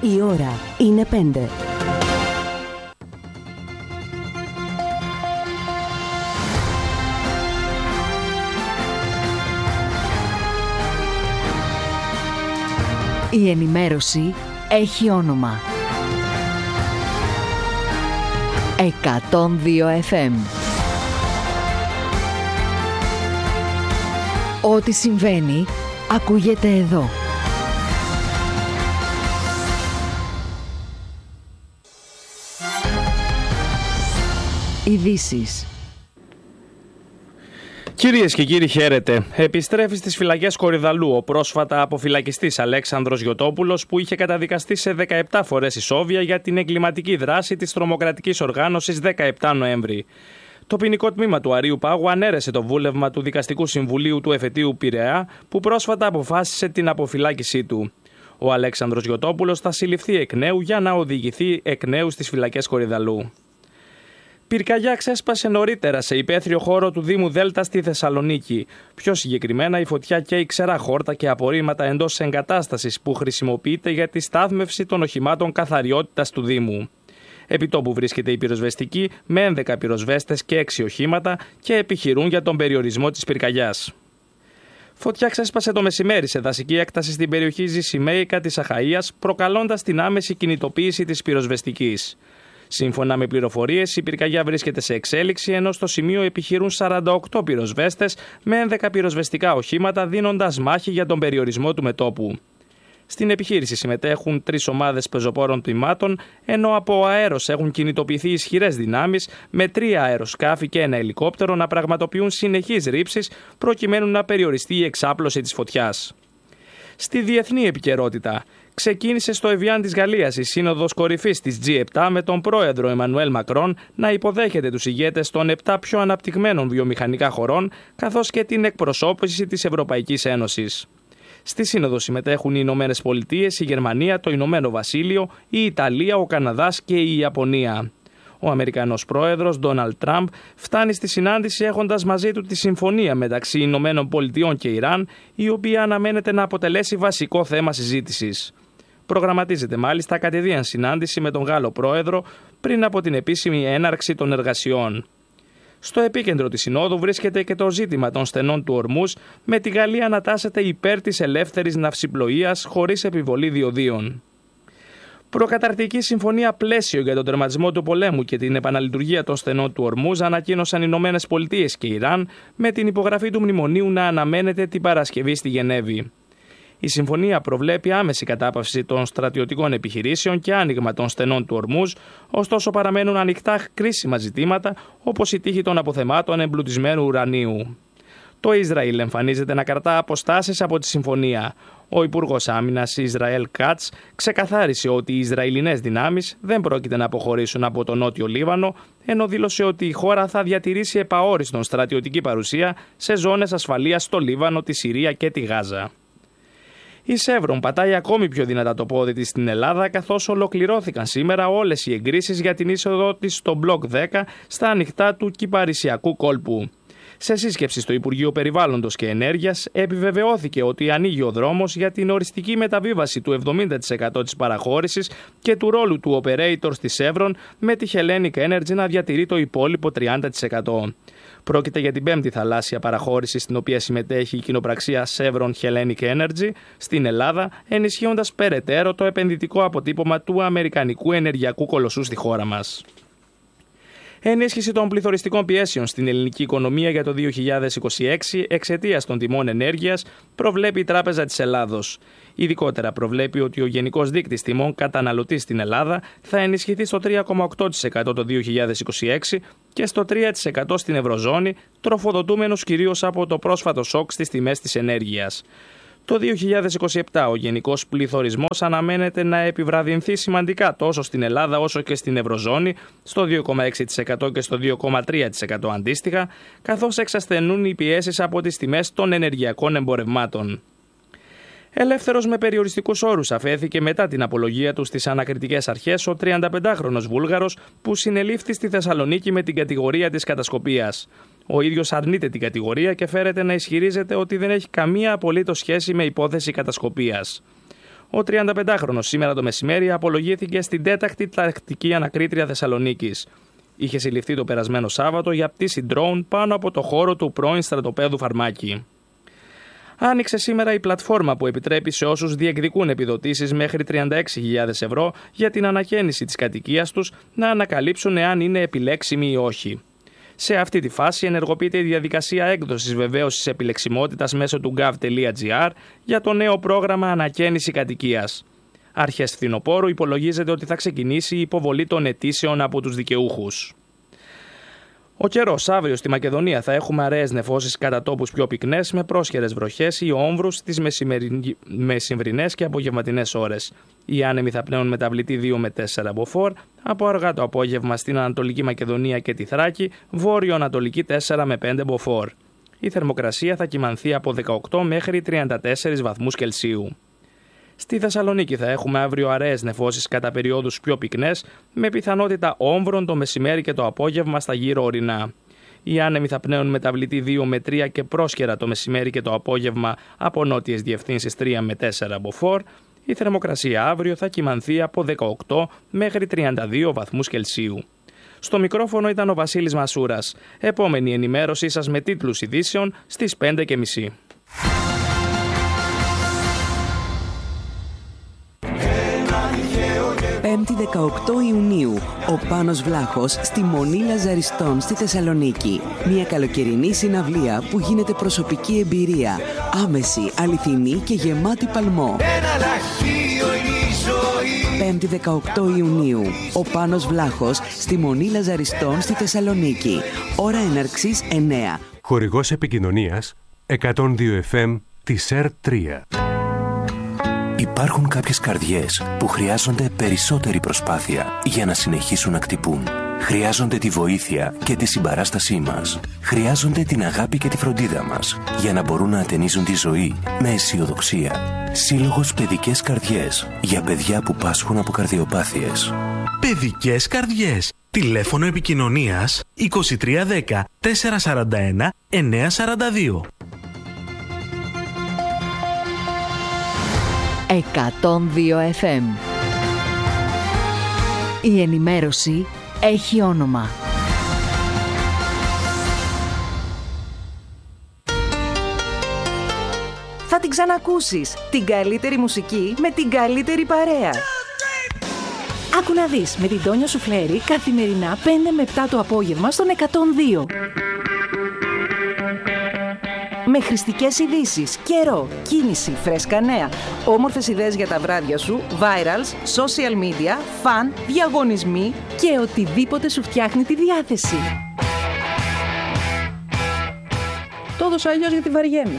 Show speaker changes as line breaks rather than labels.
Η ώρα είναι 5. Η ενημέρωση έχει όνομα. 102 FM. Ό,τι συμβαίνει, ακούγεται εδώ. Ειδήσεις.
Κυρίες και κύριοι, χαίρετε. Επιστρέφει στις φυλακές Κορυδαλλού ο πρόσφατα αποφυλακιστής Αλέξανδρος Γιωτόπουλος, που είχε καταδικαστεί σε 17 φορές ισόβια για την εγκληματική δράση της τρομοκρατικής οργάνωσης 17 Νοέμβρη. Το ποινικό τμήμα του Αρείου Πάγου ανέρεσε το βούλευμα του Δικαστικού Συμβουλίου του Εφετείου Πειραιά, που πρόσφατα αποφάσισε την αποφυλάκησή του. Ο Αλέξανδρος Γιωτόπουλος θα συλληφθεί εκ νέου για να οδηγηθεί εκ νέου στις φυλακές Κορυδαλλού. Πυρκαγιά ξέσπασε νωρίτερα σε υπαίθριο χώρο του Δήμου Δέλτα στη Θεσσαλονίκη. Πιο συγκεκριμένα, η φωτιά καίει ξερά χόρτα και απορρίμματα εντός εγκατάστασης που χρησιμοποιείται για τη στάθμευση των οχημάτων καθαριότητας του Δήμου. Επιτόπου βρίσκεται η πυροσβεστική με 11 πυροσβέστες και 6 οχήματα και επιχειρούν για τον περιορισμό της πυρκαγιάς. Φωτιά ξέσπασε το μεσημέρι σε δασική έκταση στην περιοχή Ζησιμαίικα της Αχαΐας, προκαλώντας την άμεση κινητοποίηση της πυροσβεστικής. Σύμφωνα με πληροφορίες, η πυρκαγιά βρίσκεται σε εξέλιξη, ενώ στο σημείο επιχειρούν 48 πυροσβέστες με 11 πυροσβεστικά οχήματα, δίνοντας μάχη για τον περιορισμό του μετώπου. Στην επιχείρηση συμμετέχουν 3 ομάδες πεζοπόρων τμήματων, ενώ από αέρος έχουν κινητοποιηθεί ισχυρές δυνάμεις με 3 αεροσκάφη και 1 ελικόπτερο να πραγματοποιούν συνεχείς ρήψεις προκειμένου να περιοριστεί η εξάπλωση της φωτιάς. Στη διεθνή επικαιρότητα, ξεκίνησε στο Εβιάν της Γαλλίας η σύνοδος κορυφής της G7 με τον πρόεδρο Εμμανουέλ Μακρόν να υποδέχεται τους ηγέτες των 7 πιο αναπτυγμένων βιομηχανικά χωρών, καθώς και την εκπροσώπηση της Ευρωπαϊκής Ένωσης. Στη σύνοδο συμμετέχουν οι Ηνωμένες Πολιτείες, η Γερμανία, το Ηνωμένο Βασίλειο, η Ιταλία, ο Καναδάς και η Ιαπωνία. Ο Αμερικανός πρόεδρος Ντόναλντ Τραμπ φτάνει στη συνάντηση έχοντας μαζί του τη συμφωνία μεταξύ Ηνωμένων Πολιτειών και Ιράν, η οποία αναμένεται να αποτελέσει βασικό θέμα συζήτησης. Προγραμματίζεται μάλιστα κατηδίαν συνάντηση με τον Γάλλο πρόεδρο πριν από την επίσημη έναρξη των εργασιών. Στο επίκεντρο της συνόδου βρίσκεται και το ζήτημα των στενών του Ορμούζ, με τη Γαλλία να τάσεται υπέρ της ελεύθερης ναυσιπλοείας χωρίς επιβολή διοδίων. Προκαταρκτική συμφωνία πλαίσιο για τον τερματισμό του πολέμου και την επαναλειτουργία των στενών του Ορμούζ ανακοίνωσαν οι Ηνωμένες Πολιτείες και Ιράν, με την υπογραφή του μνημονίου να αναμένεται την Παρασκευή στη Γενέβη. Η συμφωνία προβλέπει άμεση κατάπαυση των στρατιωτικών επιχειρήσεων και άνοιγμα των στενών του Ορμούζ, ωστόσο παραμένουν ανοιχτά κρίσιμα ζητήματα όπως η τύχη των αποθεμάτων εμπλουτισμένου ουρανίου. Το Ισραήλ εμφανίζεται να κρατά αποστάσεις από τη συμφωνία. Ο Υπουργός Άμυνας Ισραήλ Κάτς ξεκαθάρισε ότι οι Ισραηλινές δυνάμεις δεν πρόκειται να αποχωρήσουν από το Νότιο Λίβανο, ενώ δήλωσε ότι η χώρα θα διατηρήσει επαόριστον στρατιωτική παρουσία σε ζώνες ασφαλείας στο Λίβανο, τη Συρία και τη Γάζα. Η Σεύρον πατάει ακόμη πιο δυνατά το πόδι της στην Ελλάδα, καθώς ολοκληρώθηκαν σήμερα όλες οι εγκρίσεις για την είσοδο της στο μπλοκ 10 στα ανοιχτά του Κυπαρισιακού κόλπου. Σε σύσκεψη στο Υπουργείο Περιβάλλοντος και Ενέργειας επιβεβαιώθηκε ότι ανοίγει ο δρόμος για την οριστική μεταβίβαση του 70% της παραχώρησης και του ρόλου του operator στη Σεύρον, με τη Hellenic Energy να διατηρεί το υπόλοιπο 30%. Πρόκειται για την 5η θαλάσσια παραχώρηση στην οποία συμμετέχει η κοινοπραξία Chevron Hellenic Energy στην Ελλάδα, ενισχύοντας περαιτέρω το επενδυτικό αποτύπωμα του αμερικανικού ενεργειακού κολοσσού στη χώρα μας. Ενίσχυση των πληθωριστικών πιέσεων στην ελληνική οικονομία για το 2026 εξαιτίας των τιμών ενέργειας προβλέπει η Τράπεζα της Ελλάδος. Ειδικότερα προβλέπει ότι ο γενικός δείκτης τιμών καταναλωτή στην Ελλάδα θα ενισχυθεί στο 3,8% το 2026 και στο 3% στην Ευρωζώνη, τροφοδοτούμενος κυρίως από το πρόσφατο σοκ στις τιμές της ενέργειας. Το 2027 ο γενικός πληθωρισμός αναμένεται να επιβραδυνθεί σημαντικά τόσο στην Ελλάδα όσο και στην Ευρωζώνη, στο 2,6% και στο 2,3% αντίστοιχα, καθώς εξασθενούν οι πιέσεις από τις τιμές των ενεργειακών εμπορευμάτων. Ελεύθερος με περιοριστικούς όρους αφέθηκε μετά την απολογία του στις ανακριτικές αρχές ο 35χρονος Βούλγαρος που συνελήφθη στη Θεσσαλονίκη με την κατηγορία της κατασκοπίας. Ο ίδιος αρνείται την κατηγορία και φέρεται να ισχυρίζεται ότι δεν έχει καμία απολύτως σχέση με υπόθεση κατασκοπίας. Ο 35χρονος σήμερα το μεσημέρι απολογήθηκε στην 4η Τακτική Ανακρίτρια Θεσσαλονίκης. Είχε συλληφθεί το περασμένο Σάββατο για πτήση ντρόουν πάνω από το χώρο του πρώην στρατοπέδου Φαρμάκη. Άνοιξε σήμερα η πλατφόρμα που επιτρέπει σε όσους διεκδικούν επιδοτήσεις μέχρι 36.000 ευρώ για την ανακαίνιση της κατοικίας τους να ανακαλύψουν εάν είναι επιλέξιμοι ή όχι. Σε αυτή τη φάση ενεργοποιείται η διαδικασία έκδοσης βεβαίωσης επιλεξιμότητας μέσω του gov.gr για το νέο πρόγραμμα Ανακαίνιση Κατοικίας. Αρχές φθινοπόρου υπολογίζεται ότι θα ξεκινήσει η υποβολή των αιτήσεων από τους δικαιούχους. Ο καιρός: αύριο στη Μακεδονία θα έχουμε αραιές νεφώσεις κατά τόπους πιο πυκνές με πρόσχερες βροχές ή όμβρους στις μεσημβρινές και απογευματινές ώρες. Οι άνεμοι θα πνέουν μεταβλητή 2 με 4 μποφόρ, από αργά το απόγευμα στην Ανατολική Μακεδονία και τη Θράκη, βόρειο-ανατολική 4 με 5 μποφόρ. Η θερμοκρασία θα κυμανθεί από 18 μέχρι 34 βαθμούς Κελσίου. Στη Θεσσαλονίκη θα έχουμε αύριο αραιές νεφώσεις κατά περιόδους πιο πυκνές, με πιθανότητα όμβρων το μεσημέρι και το απόγευμα στα γύρω ορεινά. Οι άνεμοι θα πνέουν μεταβλητή 2 με 3 και πρόσχερα το μεσημέρι και το απόγευμα από νότιες διευθύνσεις 3 με 4 μποφόρ. Η θερμοκρασία αύριο θα κυμανθεί από 18 μέχρι 32 βαθμούς Κελσίου. Στο μικρόφωνο ήταν ο Βασίλης Μασούρας. Επόμενη ενημέρωσή σας με τίτλους ειδήσεων στις 5:30.
Πέμπτη 18 Ιουνίου, ο Πάνος Βλάχος στη Μονή Λαζαριστών στη Θεσσαλονίκη. Μια καλοκαιρινή συναυλία που γίνεται προσωπική εμπειρία, άμεση, αληθινή και γεμάτη παλμό. Πέμπτη 18 Ιουνίου, ο Πάνος Βλάχος στη Μονή Λαζαριστών στη Θεσσαλονίκη. Ώρα έναρξης 9.
Χορηγός επικοινωνίας 102 FM της ΕΡΤ3.
Υπάρχουν κάποιες καρδιές που χρειάζονται περισσότερη προσπάθεια για να συνεχίσουν να χτυπούν. Χρειάζονται τη βοήθεια και τη συμπαράστασή μας. Χρειάζονται την αγάπη και τη φροντίδα μας για να μπορούν να ατενίζουν τη ζωή με αισιοδοξία. Σύλλογος Παιδικές Καρδιές για παιδιά που πάσχουν από καρδιοπάθειες.
Παιδικές Καρδιές. Τηλέφωνο επικοινωνίας 2310 441 942.
102 FM. Η ενημέρωση έχει όνομα.
Θα την ξανακούσεις. Την καλύτερη μουσική με την καλύτερη παρέα. Άκου να δεις με την Τόνια Σουφλέρη καθημερινά 5 με 7 το απόγευμα στον 102. Με χρηστικές ειδήσεις, καιρό, κίνηση, φρέσκα νέα, όμορφες ιδέες για τα βράδια σου, virals, social media, φαν, διαγωνισμοί και οτιδήποτε σου φτιάχνει τη διάθεση. Το έδωσα αλλιώς γιατί βαριέμαι.